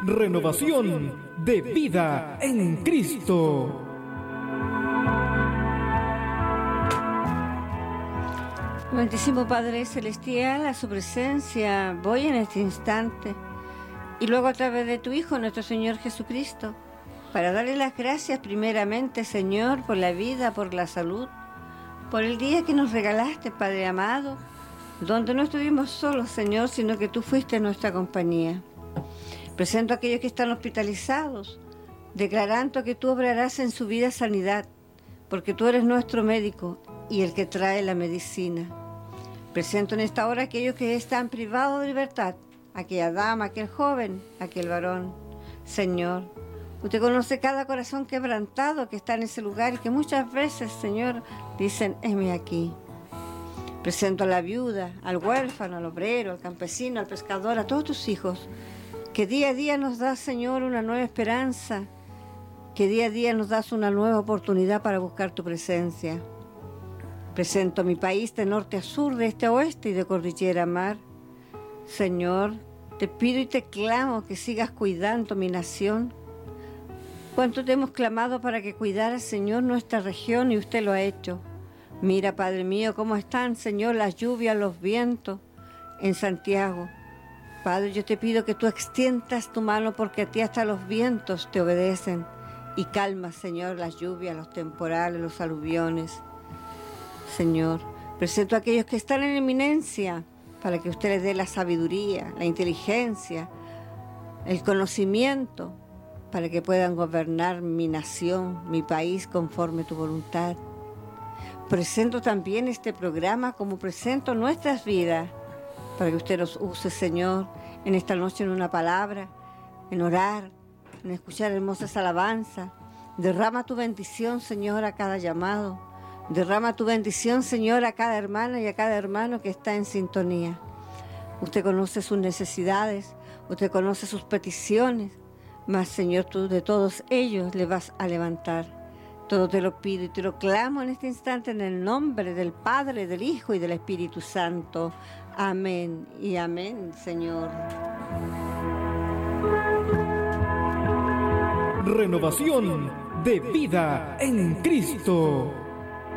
Renovación de vida en Cristo. Amantísimo Padre Celestial, a su presencia voy en este instante y luego a través de tu Hijo, nuestro Señor Jesucristo, para darle las gracias primeramente, Señor, por la vida, por la salud, por el día que nos regalaste, Padre amado, donde no estuvimos solos, Señor, sino que tú fuiste nuestra compañía. Presento a aquellos que están hospitalizados, declarando que tú obrarás en su vida sanidad, porque tú eres nuestro médico y el que trae la medicina. Presento en esta hora a aquellos que están privados de libertad, aquella dama, aquel joven, aquel varón. Señor, usted conoce cada corazón quebrantado que está en ese lugar y que muchas veces, Señor, dicen, heme aquí. Presento a la viuda, al huérfano, al obrero, al campesino, al pescador, a todos tus hijos, que día a día nos das, Señor, una nueva esperanza, que día a día nos das una nueva oportunidad para buscar tu presencia. Presento a mi país de norte a sur, de este a oeste y de cordillera a mar. Señor, te pido y te clamo que sigas cuidando mi nación. Cuánto te hemos clamado para que cuidaras, Señor, nuestra región y usted lo ha hecho. Mira, Padre mío, cómo están, Señor, las lluvias, los vientos en Santiago. Padre, yo te pido que tú extiendas tu mano porque a ti hasta los vientos te obedecen y calmas, Señor, las lluvias, los temporales, los aluviones. Señor, presento a aquellos que están en eminencia para que usted les dé la sabiduría, la inteligencia, el conocimiento para que puedan gobernar mi nación, mi país conforme tu voluntad. Presento también este programa como presento nuestras vidas para que usted nos use, Señor, en esta noche en una palabra, en orar, en escuchar hermosas alabanzas. Derrama tu bendición, Señor, a cada llamado. Derrama tu bendición, Señor, a cada hermana y a cada hermano que está en sintonía. Usted conoce sus necesidades, usted conoce sus peticiones, mas, Señor, tú de todos ellos le vas a levantar. Todo te lo pido y te lo clamo en este instante en el nombre del Padre, del Hijo y del Espíritu Santo. Amén y amén, Señor. Renovación de vida en Cristo.